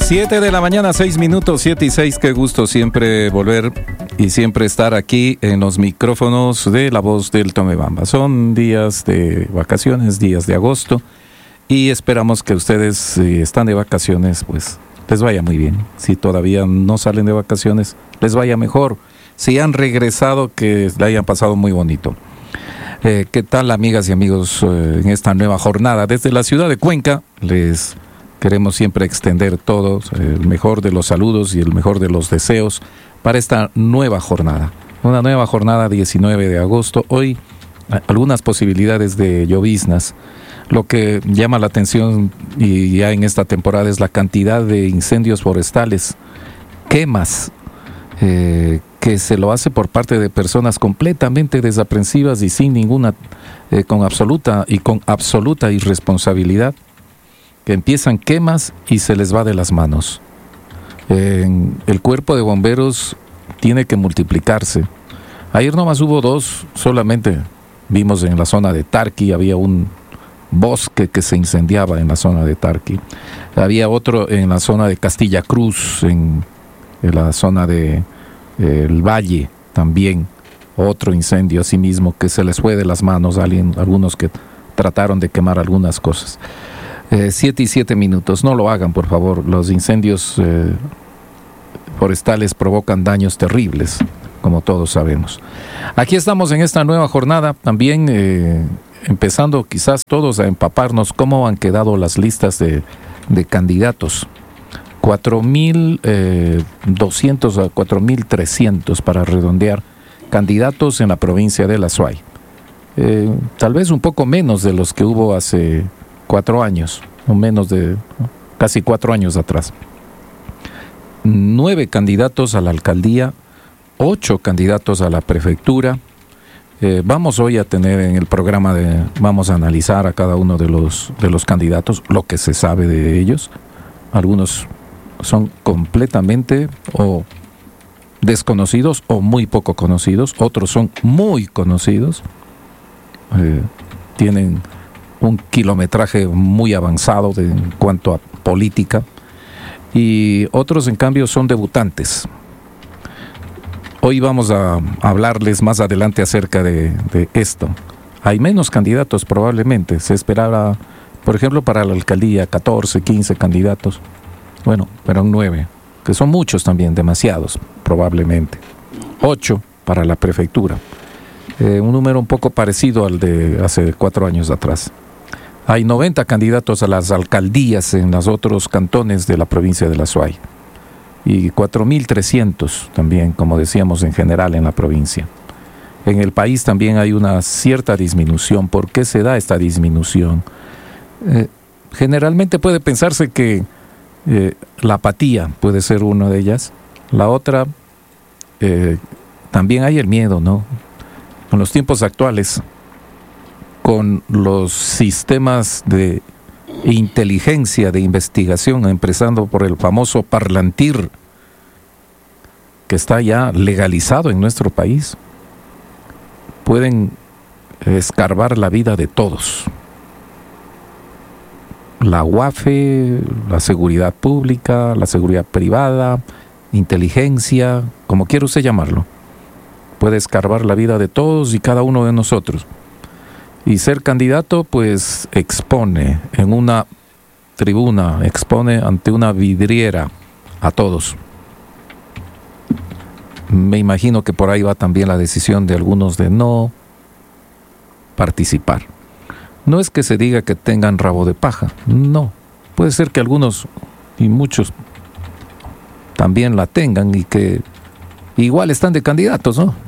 7 de la mañana, 6 minutos, 7 y 6. Qué gusto siempre volver y siempre estar aquí en los micrófonos de La Voz del Tomebamba. Son días de vacaciones, días de agosto, y esperamos que ustedes, si están de vacaciones, pues les vaya muy bien. Si todavía no salen de vacaciones, les vaya mejor. Si han regresado, que le hayan pasado muy bonito. ¿Qué tal, amigas y amigos, en esta nueva jornada? Desde la ciudad de Cuenca, les queremos siempre extender todos el mejor de los saludos y el mejor de los deseos para esta nueva jornada. Una nueva jornada 19 de agosto. Hoy algunas posibilidades de lloviznas. Lo que llama la atención y ya en esta temporada es la cantidad de incendios forestales, quemas, que se lo hace por parte de personas completamente desaprensivas y sin ninguna, con absoluta irresponsabilidad, que empiezan quemas y se les va de las manos. El cuerpo de bomberos tiene que multiplicarse. Ayer nomás hubo 2, solamente vimos en la zona de Tarqui, había un bosque que se incendiaba en la zona de Tarqui. Había otro en la zona de Castilla Cruz, en la zona de el Valle también, otro incendio asimismo que se les fue de las manos a algunos que trataron de quemar algunas cosas. 7 y 7 minutos, no lo hagan por favor. Los incendios forestales provocan daños terribles, como todos sabemos. Aquí estamos en esta nueva jornada, también empezando quizás todos a empaparnos cómo han quedado las listas de candidatos. 4.200 a 4.300 para redondear candidatos en la provincia de La Suay. Tal vez un poco menos de los que hubo hace 4 años, o menos de casi 4 años atrás. 9 candidatos a la alcaldía, 8 candidatos a la prefectura. Vamos hoy a tener en el programa vamos a analizar a cada uno de los candidatos, lo que se sabe de ellos. Algunos son completamente o desconocidos o muy poco conocidos, otros son muy conocidos, tienen un kilometraje muy avanzado en cuanto a política, y otros en cambio son debutantes. Hoy vamos a hablarles más adelante acerca de esto. Hay menos candidatos probablemente, se esperaba, por ejemplo, para la alcaldía 14, 15 candidatos. Bueno, pero 9, que son muchos también, demasiados probablemente. 8 para la prefectura, un número un poco parecido al de hace 4 años atrás. Hay 90 candidatos a las alcaldías en los otros cantones de la provincia de La Suay, y 4.300 también, como decíamos, en general en la provincia. En el país también hay una cierta disminución. ¿Por qué se da esta disminución? Generalmente puede pensarse que la apatía puede ser una de ellas. La otra, también hay el miedo, ¿no? En los tiempos actuales, con los sistemas de inteligencia, de investigación, empezando por el famoso Parlantir, que está ya legalizado en nuestro país, pueden escarbar la vida de todos. La UAFE, la seguridad pública, la seguridad privada, inteligencia, como quiera usted llamarlo, puede escarbar la vida de todos y cada uno de nosotros. Y ser candidato, pues, expone en una tribuna, expone ante una vidriera a todos. Me imagino que por ahí va también la decisión de algunos de no participar. No es que se diga que tengan rabo de paja, no. Puede ser que algunos y muchos también la tengan y que igual están de candidatos, ¿no?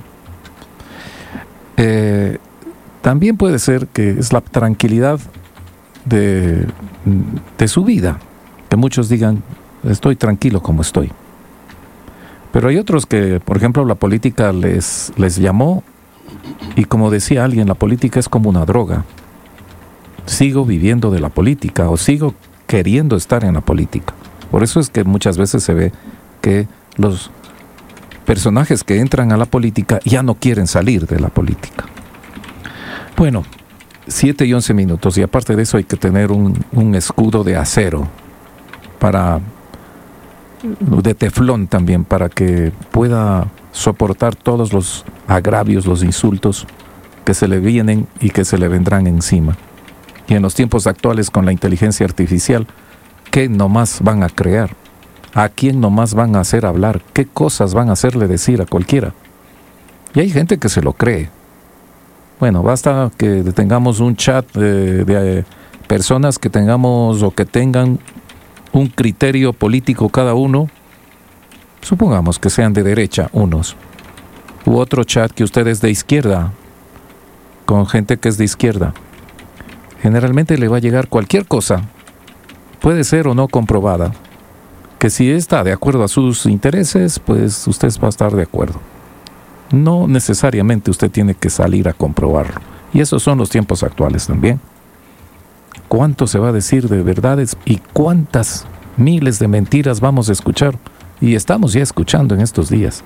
También puede ser que es la tranquilidad de su vida, que muchos digan, estoy tranquilo como estoy. Pero hay otros que, por ejemplo, la política les llamó, y como decía alguien, la política es como una droga. Sigo viviendo de la política, o sigo queriendo estar en la política. Por eso es que muchas veces se ve que los personajes que entran a la política ya no quieren salir de la política. Bueno, 7 y 11 minutos, y aparte de eso hay que tener un escudo de acero para de teflón también, para que pueda soportar todos los agravios, los insultos que se le vienen y que se le vendrán encima. Y en los tiempos actuales, con la inteligencia artificial, ¿qué nomás van a crear? ¿A quién nomás van a hacer hablar? ¿Qué cosas van a hacerle decir a cualquiera? Y hay gente que se lo cree. Bueno, basta que tengamos un chat de personas que tengamos o que tengan un criterio político cada uno. Supongamos que sean de derecha unos, u otro chat que usted es de izquierda, con gente que es de izquierda. Generalmente le va a llegar cualquier cosa, puede ser o no comprobada, que si está de acuerdo a sus intereses, pues usted va a estar de acuerdo. No necesariamente usted tiene que salir a comprobarlo. Y esos son los tiempos actuales también. ¿Cuánto se va a decir de verdades y cuántas miles de mentiras vamos a escuchar? Y estamos ya escuchando en estos días.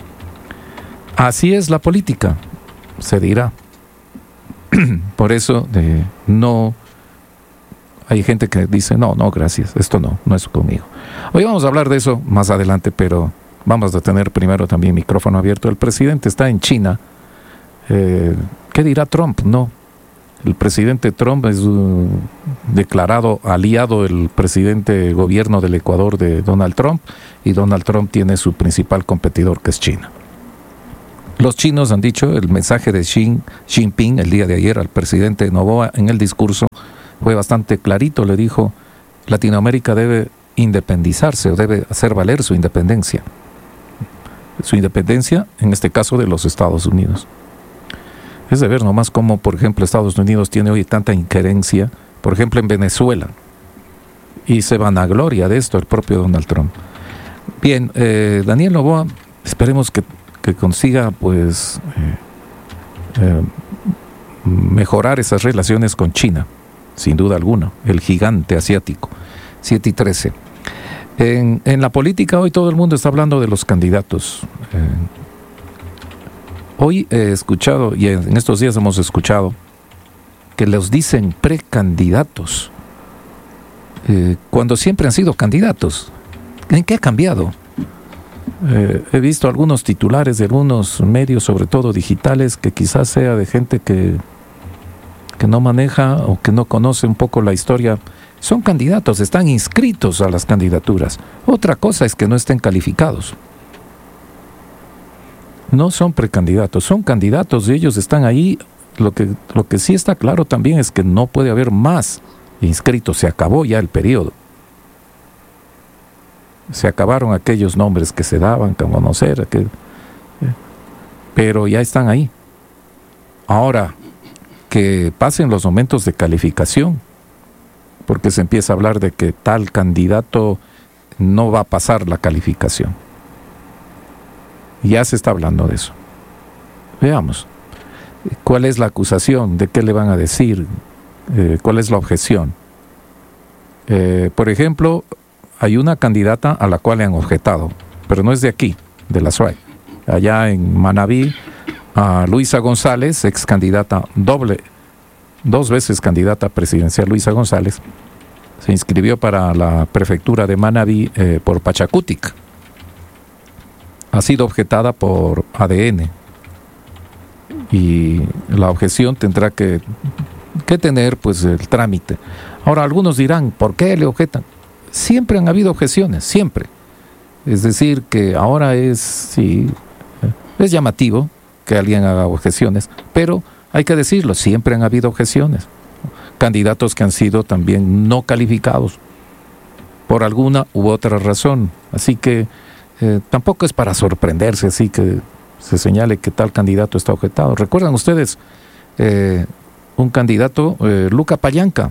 Así es la política, se dirá. Por eso no hay gente que dice, no, gracias, esto no es conmigo. Hoy vamos a hablar de eso más adelante, pero vamos a tener primero también micrófono abierto. El presidente está en China. ¿Qué dirá Trump? No. El presidente Trump es declarado aliado del presidente gobierno del Ecuador de Donald Trump, y Donald Trump tiene su principal competidor, que es China. Los chinos han dicho, el mensaje de Xi Jinping el día de ayer al presidente Noboa en el discurso fue bastante clarito. Le dijo, Latinoamérica debe independizarse o debe hacer valer su independencia. Su independencia, en este caso, de los Estados Unidos. Es de ver nomás cómo, por ejemplo, Estados Unidos tiene hoy tanta injerencia, por ejemplo, en Venezuela, y se vanagloria de esto el propio Donald Trump. Bien, Daniel Noboa, esperemos que consiga, pues, mejorar esas relaciones con China, sin duda alguna, el gigante asiático. 7:13. En la política hoy todo el mundo está hablando de los candidatos. Hoy he escuchado, y en estos días hemos escuchado, que los dicen precandidatos, cuando siempre han sido candidatos. ¿En qué ha cambiado? He visto algunos titulares de algunos medios, sobre todo digitales, que quizás sea de gente que no maneja o que no conoce un poco la historia. Son candidatos, están inscritos a las candidaturas. Otra cosa es que no estén calificados. No son precandidatos, son candidatos y ellos están ahí. Lo que sí está claro también es que no puede haber más inscritos. Se acabó ya el periodo. Se acabaron aquellos nombres que se daban, como no sé, pero ya están ahí. Ahora, que pasen los momentos de calificación, porque se empieza a hablar de que tal candidato no va a pasar la calificación. Ya se está hablando de eso. Veamos. ¿Cuál es la acusación? ¿De qué le van a decir? ¿Cuál es la objeción? Por ejemplo, hay una candidata a la cual le han objetado, pero no es de aquí, de la SUAY. Allá en Manabí, a Luisa González, ex candidata dos veces candidata presidencial, Luisa González, se inscribió para la prefectura de Manabí por Pachacutic. Ha sido objetada por ADN. Y la objeción tendrá que tener, pues, el trámite. Ahora, algunos dirán, ¿por qué le objetan? Siempre han habido objeciones, siempre. Es decir, que ahora es llamativo que alguien haga objeciones, pero hay que decirlo, siempre han habido objeciones. Candidatos que han sido también no calificados por alguna u otra razón. Así que tampoco es para sorprenderse, así que se señale que tal candidato está objetado. ¿Recuerdan ustedes un candidato, Luca Payanca?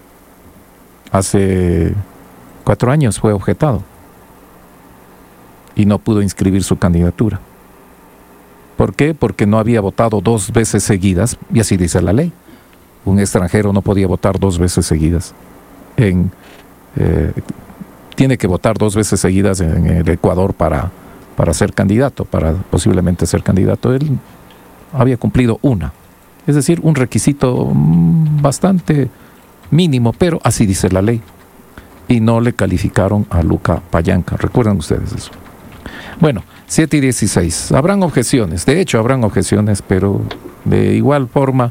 Hace 4 años fue objetado y no pudo inscribir su candidatura. ¿Por qué? Porque no había votado 2 veces seguidas, y así dice la ley. Un extranjero no podía votar 2 veces seguidas. Tiene que votar 2 veces seguidas en el Ecuador para ser candidato, para posiblemente ser candidato. Él había cumplido una. Es decir, un requisito bastante mínimo, pero así dice la ley. y no le calificaron a Luca Payanca. ¿Recuerdan ustedes eso? Bueno, 7:16. Habrán objeciones, de hecho habrán objeciones, pero de igual forma,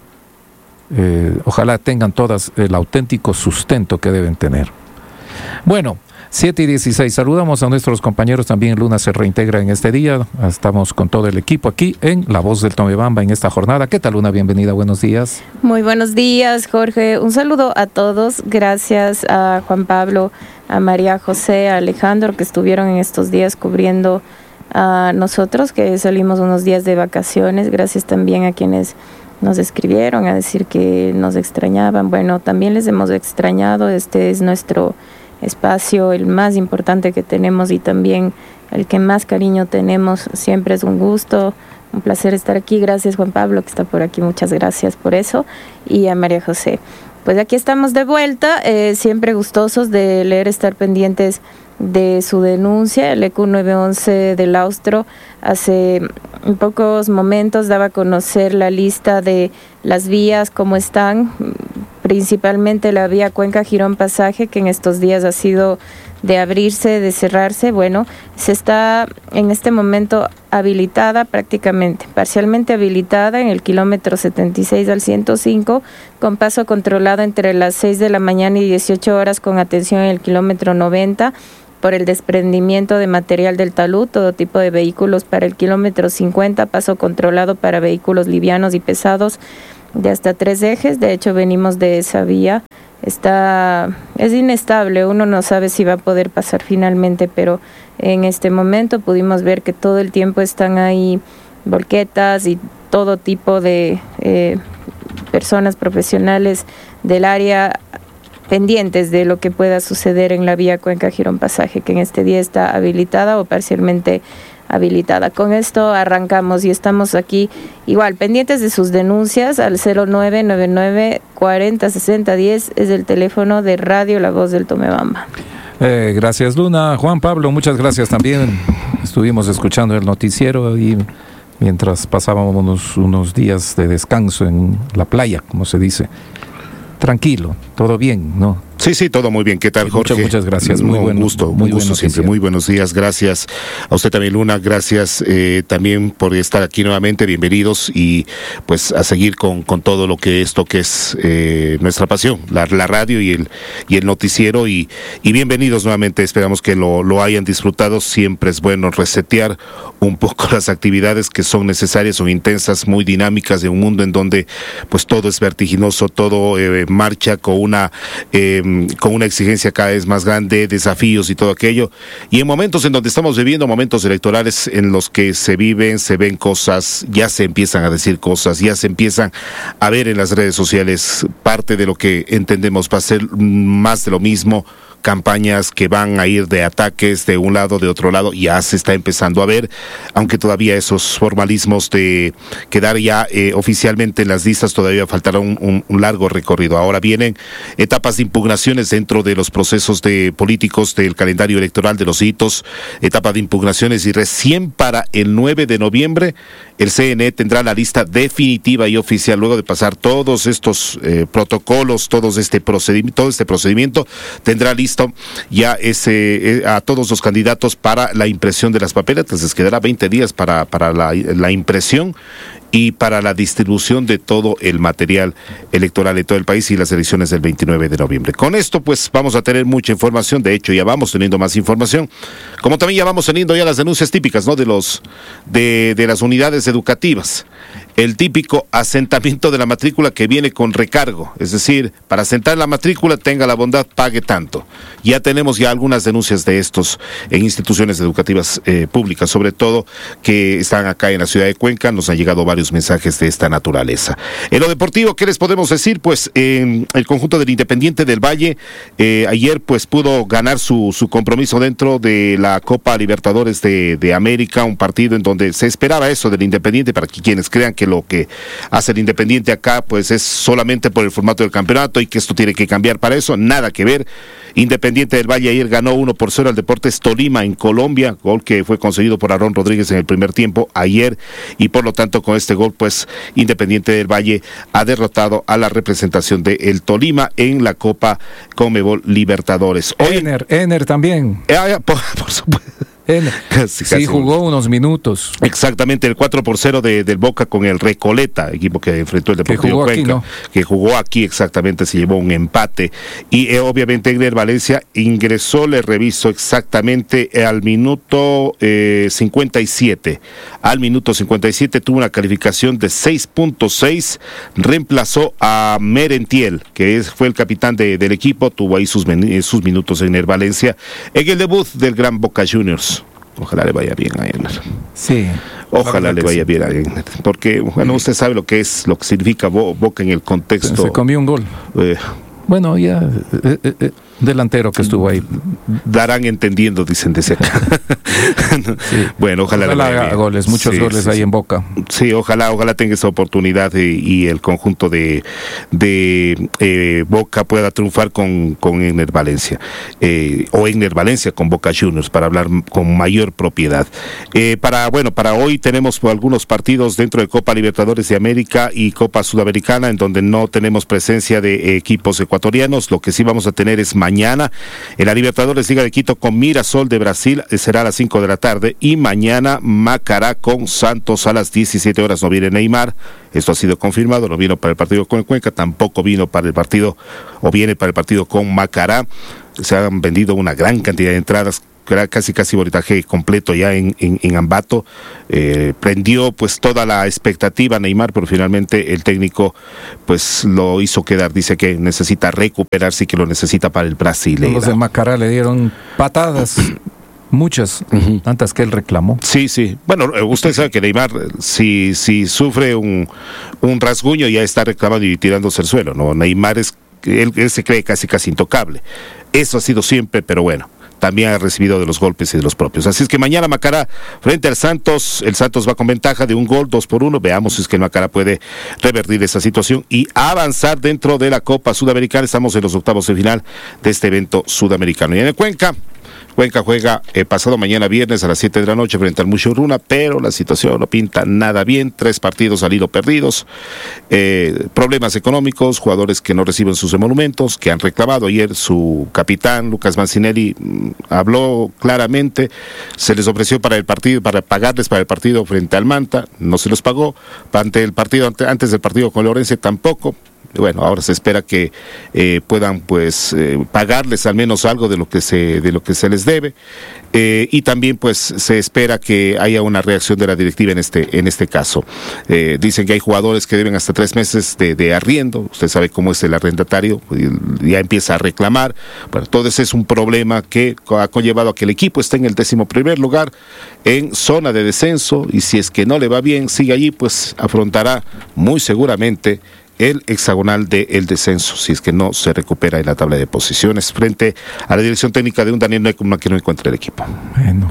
ojalá tengan todas el auténtico sustento que deben tener. Bueno, 7:16. Saludamos a nuestros compañeros. También Luna se reintegra en este día. Estamos con todo el equipo aquí en La Voz del Tomebamba en esta jornada. ¿Qué tal, Luna? Bienvenida, buenos días. Muy buenos días, Jorge. Un saludo a todos. Gracias a Juan Pablo, a María José, a Alejandro, que estuvieron en estos días cubriendo a nosotros, que salimos unos días de vacaciones. Gracias también a quienes nos escribieron a decir que nos extrañaban. Bueno, también les hemos extrañado. Este es nuestro espacio, el más importante que tenemos y también el que más cariño tenemos. Siempre es un gusto, un placer estar aquí. Gracias, Juan Pablo, que está por aquí. Muchas gracias por eso. Y a María José. Pues aquí estamos de vuelta, siempre gustosos de leer, estar pendientes de su denuncia. El EQ 911 del Austro hace pocos momentos daba a conocer la lista de las vías, cómo están, principalmente la vía Cuenca-Girón Pasaje, que en estos días ha sido de abrirse, de cerrarse. Bueno, se está en este momento habilitada prácticamente, parcialmente habilitada en el kilómetro 76 al 105, con paso controlado entre las 6 de la mañana y 18 horas, con atención en el kilómetro 90, por el desprendimiento de material del talud, todo tipo de vehículos. Para el kilómetro 50, paso controlado para vehículos livianos y pesados de hasta 3 ejes. De hecho, venimos de esa vía. Es inestable, uno no sabe si va a poder pasar finalmente, pero en este momento pudimos ver que todo el tiempo están ahí volquetas y todo tipo de personas profesionales del área pendientes de lo que pueda suceder en la vía Cuenca-Girón Pasaje, que en este día está habilitada o parcialmente habilitada. Con esto arrancamos y estamos aquí igual pendientes de sus denuncias al 0999 40 60 10, es el teléfono de Radio La Voz del Tomebamba. Gracias, Luna. Juan Pablo, muchas gracias también. Estuvimos escuchando el noticiero y mientras pasábamos unos días de descanso en la playa, como se dice. Tranquilo, todo bien, ¿no? Sí, todo muy bien. ¿Qué tal, Jorge? Muchas gracias. Muy buen gusto, muy gusto siempre. Muy buenos días. Gracias a usted también, Luna. Gracias también por estar aquí nuevamente. Bienvenidos y pues a seguir con todo lo que esto que es nuestra pasión, la radio y el noticiero y bienvenidos nuevamente. Esperamos que lo hayan disfrutado. Siempre es bueno resetear un poco las actividades que son necesarias, son intensas, muy dinámicas, de un mundo en donde pues todo es vertiginoso, todo marcha con una exigencia cada vez más grande, desafíos y todo aquello, y en momentos en donde estamos viviendo momentos electorales en los que se ven cosas, ya se empiezan a decir cosas, ya se empiezan a ver en las redes sociales parte de lo que entendemos va a ser más de lo mismo, campañas que van a ir de ataques de un lado, de otro lado, ya se está empezando a ver, aunque todavía esos formalismos de quedar ya oficialmente en las listas todavía faltará un largo recorrido. Ahora vienen etapas de impugnaciones dentro de los procesos políticos del calendario electoral, de los hitos, etapa de impugnaciones, y recién para el 9 de noviembre el CNE tendrá la lista definitiva y oficial, luego de pasar todos estos protocolos, todo este procedimiento, tendrá listo ya a todos los candidatos para la impresión de las papeletas. Les quedará 20 días para la impresión y para la distribución de todo el material electoral de todo el país y las elecciones del 29 de noviembre. Con esto, pues, vamos a tener mucha información. De hecho, ya vamos teniendo más información. Como también ya vamos teniendo ya las denuncias típicas, ¿no? De las unidades educativas. El típico asentamiento de la matrícula que viene con recargo. Es decir, para asentar la matrícula, tenga la bondad, pague tanto. Ya tenemos algunas denuncias de estos en instituciones educativas públicas, sobre todo que están acá en la ciudad de Cuenca. Nos han llegado varios mensajes de esta naturaleza. En lo deportivo, ¿qué les podemos decir? Pues el conjunto del Independiente del Valle ayer pues pudo ganar su compromiso dentro de la Copa Libertadores de América, un partido en donde se esperaba eso del Independiente, para que quienes crean que que lo que hace el Independiente acá pues es solamente por el formato del campeonato y que esto tiene que cambiar para eso, nada que ver. Independiente del Valle ayer ganó 1-0 al Deportes Tolima en Colombia, gol que fue conseguido por Aarón Rodríguez en el primer tiempo ayer, y por lo tanto con este gol pues Independiente del Valle ha derrotado a la representación de el Tolima en la Copa Conmebol Libertadores. Hoy, Ener también. Por supuesto. Sí, jugó unos minutos. Exactamente, el 4-0 del Boca con el Recoleta, equipo que enfrentó el Deportivo Cuenca, aquí, ¿no? Que jugó aquí exactamente, se llevó un empate. Y obviamente Egner Valencia ingresó, le reviso exactamente, al minuto 57. Al minuto 57 tuvo una calificación de 6.6, reemplazó a Merentiel, que fue el capitán del equipo, tuvo ahí sus minutos Egner Valencia, en el debut del gran Boca Juniors. Ojalá le vaya bien a Egner. Sí. Ojalá le vaya bien a Egner. Porque, bueno, usted sabe lo que significa Boca en el contexto. Se comió un gol. Bueno, ya delantero que estuvo ahí. Darán entendiendo, dicen desde acá. Sí. Bueno, ojalá le vaya bien. Goles, muchos goles ahí en Boca. Sí, ojalá tenga esa oportunidad y el conjunto de Boca pueda triunfar con Egner Valencia. O Egner Valencia con Boca Juniors, para hablar con mayor propiedad. Para hoy tenemos algunos partidos dentro de Copa Libertadores de América y Copa Sudamericana, en donde no tenemos presencia de equipos ecuatorianos. Lo que sí vamos a tener es mañana en la Libertadores Liga de Quito con Mirasol de Brasil, será a las 5 de la tarde, y mañana Macará con Santos a las 17 horas. No viene Neymar, esto ha sido confirmado, no vino para el partido con el Cuenca, tampoco vino para el partido, o viene para el partido con Macará. Se han vendido una gran cantidad de entradas, casi boletaje completo ya en Ambato. Prendió pues toda la expectativa Neymar, pero finalmente el técnico pues lo hizo quedar. Dice que necesita recuperarse y que lo necesita para el Brasil. Los de Macará le dieron patadas. Muchas, tantas que él reclamó. Sí. Bueno, usted sabe que Neymar, si sufre un rasguño, ya está reclamando y tirándose al suelo, ¿no? Neymar él se cree casi intocable. Eso ha sido siempre, pero bueno, también ha recibido de los golpes y de los propios. Así es que mañana Macará frente al Santos. El Santos va con ventaja de un gol, 2-1. Veamos si es que el Macará puede revertir esa situación y avanzar dentro de la Copa Sudamericana. Estamos en los octavos de final de este evento sudamericano. Y en el Cuenca juega pasado mañana viernes a las 7 de la noche frente al Muchurruna, pero la situación no pinta nada bien. 3 partidos al hilo perdidos, problemas económicos, jugadores que no reciben sus emolumentos, que han reclamado. Ayer su capitán, Lucas Mancinelli, habló claramente. Se les ofreció para pagarles para el partido frente al Manta, no se los pagó. Antes del partido con Lorense tampoco. Bueno, ahora se espera que puedan pues pagarles al menos algo de lo que se les debe, y también pues se espera que haya una reacción de la directiva en este caso. Dicen que hay jugadores que deben hasta 3 meses de arriendo. Usted sabe cómo es el arrendatario, ya empieza a reclamar. Bueno, todo ese es un problema que ha conllevado a que el equipo esté en el 11º lugar en zona de descenso, y si es que no le va bien, sigue allí, pues afrontará muy seguramente el hexagonal del descenso, si es que no se recupera en la tabla de posiciones, frente a la dirección técnica de un Daniel Neckman que no encuentra el equipo. Bueno,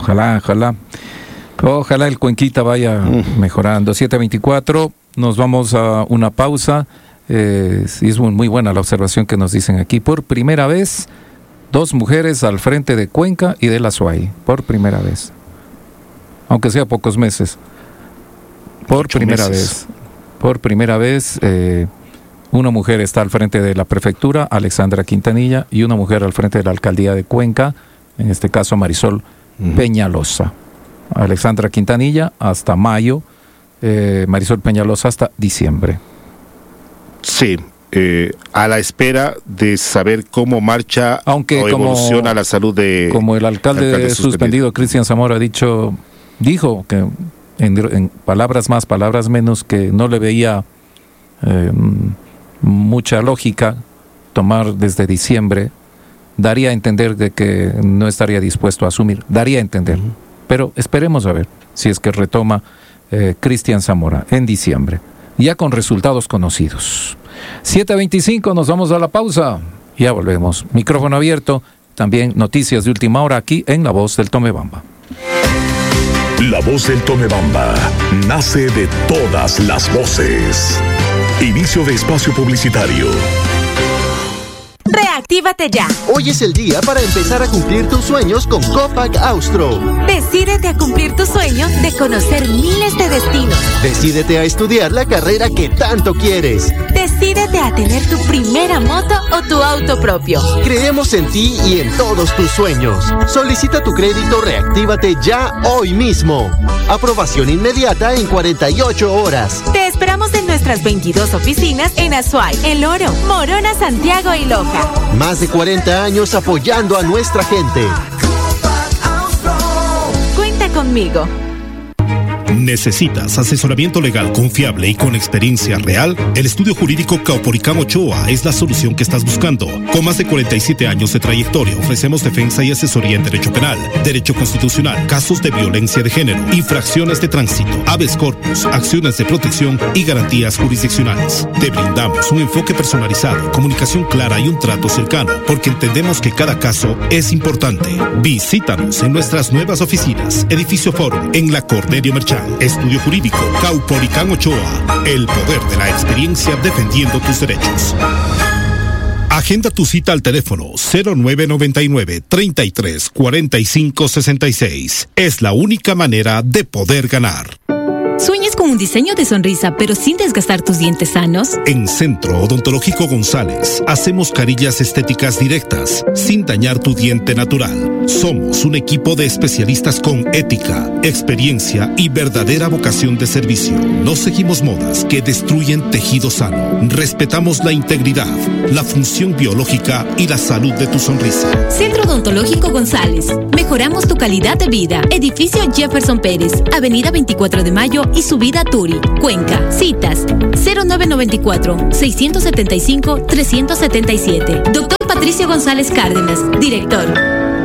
ojalá el Cuenquita vaya mejorando. 7:24, nos vamos a una pausa. Es muy buena la observación que nos dicen aquí. Por primera vez, 2 mujeres al frente de Cuenca y de la SUAY, por primera vez, aunque sea pocos meses, por primera vez. Una mujer está al frente de la prefectura, Alexandra Quintanilla, y una mujer al frente de la alcaldía de Cuenca, en este caso Marisol Peñalosa. Alexandra Quintanilla hasta mayo, Marisol Peñalosa hasta diciembre. Sí, a la espera de saber cómo marcha o evoluciona la salud de... Como el alcalde suspendido, Cristian Zamora, dijo que en palabras más, palabras menos, que no le veía mucha lógica tomar desde diciembre. Daría a entender de que no estaría dispuesto a asumir, daría a entender, pero esperemos a ver si es que retoma Cristian Zamora en diciembre, ya con resultados conocidos. 7:25, nos vamos a la pausa, ya volvemos. Micrófono abierto, también noticias de última hora aquí en La Voz del Tomebamba. La voz del Tomebamba nace de todas las voces. Inicio de espacio publicitario. Reactívate ya. Hoy es el día para empezar a cumplir tus sueños con Copac Austro. Decídete a cumplir tu sueño de conocer miles de destinos. Decídete a estudiar la carrera que tanto quieres. Decídete a tener tu primera moto o tu auto propio. Creemos en ti y en todos tus sueños. Solicita tu crédito Reactívate ya hoy mismo. Aprobación inmediata en 48 horas. Te esperamos en nuestras 22 oficinas en Azuay, El Oro, Morona, Santiago y Loja. Más de 40 años apoyando a nuestra gente. Cuenta conmigo. ¿Necesitas asesoramiento legal confiable y con experiencia real? El estudio jurídico Caupolicán Ochoa es la solución que estás buscando. Con más de 47 años de trayectoria, ofrecemos defensa y asesoría en derecho penal, derecho constitucional, casos de violencia de género, infracciones de tránsito, habeas corpus, acciones de protección y garantías jurisdiccionales. Te brindamos un enfoque personalizado, comunicación clara y un trato cercano, porque entendemos que cada caso es importante. Visítanos en nuestras nuevas oficinas, Edificio Forum, en la Cornelio Merchán. Estudio Jurídico Caupolicán Ochoa. El poder de la experiencia defendiendo tus derechos. Agenda tu cita al teléfono 0999-334566. Es la única manera de poder ganar. ¿Sueñas con un diseño de sonrisa pero sin desgastar tus dientes sanos? En Centro Odontológico González hacemos carillas estéticas directas sin dañar tu diente natural. Somos un equipo de especialistas con ética, experiencia y verdadera vocación de servicio. No seguimos modas que destruyen tejido sano. Respetamos la integridad, la función biológica y la salud de tu sonrisa. Centro Odontológico González. Mejoramos tu calidad de vida. Edificio Jefferson Pérez, Avenida 24 de Mayo y Subida Turi, Cuenca. Citas 0994-675-377. Doctor Patricio González Cárdenas, director.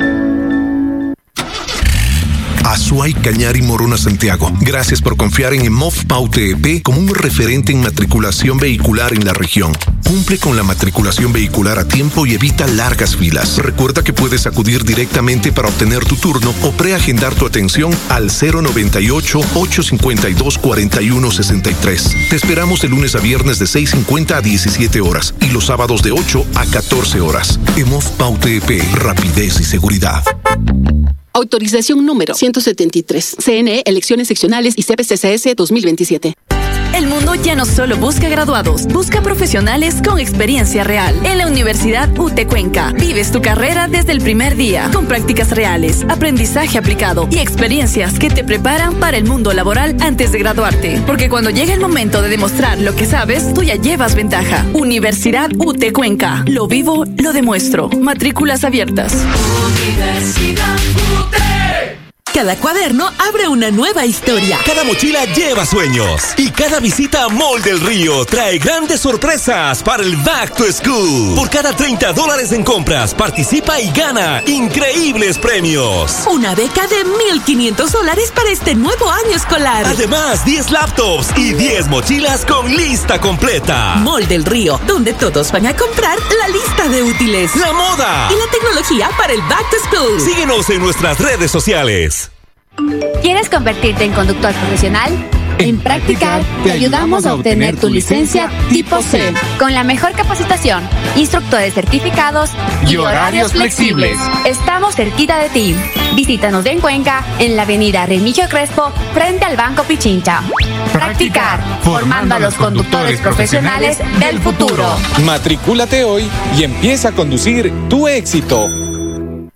Azuay, Cañar y Morona, Santiago. Gracias por confiar en EMOF Paute EP como un referente en matriculación vehicular en la región. Cumple con la matriculación vehicular a tiempo y evita largas filas. Recuerda que puedes acudir directamente para obtener tu turno o preagendar tu atención al 098-852-4163. Te esperamos de lunes a viernes de 6:50 a 17 horas y los sábados de 8 a 14 horas. EMOF Paute EP, rapidez y seguridad. Autorización número 173. CNE, Elecciones Seccionales y CPCCS 2027. El mundo ya no solo busca graduados, busca profesionales con experiencia real. En la Universidad UT Cuenca, vives tu carrera desde el primer día, con prácticas reales, aprendizaje aplicado y experiencias que te preparan para el mundo laboral antes de graduarte. Porque cuando llega el momento de demostrar lo que sabes, tú ya llevas ventaja. Universidad UT Cuenca. Lo vivo, lo demuestro. Matrículas abiertas. Universidad UT. Cada cuaderno abre una nueva historia. Cada mochila lleva sueños. Y cada visita a Mall del Río trae grandes sorpresas para el Back to School. Por cada $30 en compras, participa y gana increíbles premios. Una beca de $1,500 para este nuevo año escolar. Además, 10 laptops y 10 mochilas con lista completa. Mall del Río, donde todos van a comprar la lista de útiles, la moda y la tecnología para el Back to School. Síguenos en nuestras redes sociales. ¿Quieres convertirte en conductor profesional? En Practicar te ayudamos a obtener tu licencia tipo C con la mejor capacitación, instructores certificados y horarios flexibles. Estamos cerquita de ti. Visítanos en Cuenca, en la avenida Remigio Crespo, frente al Banco Pichincha. Practicar, formando a los conductores profesionales del futuro. Matricúlate hoy y empieza a conducir tu éxito.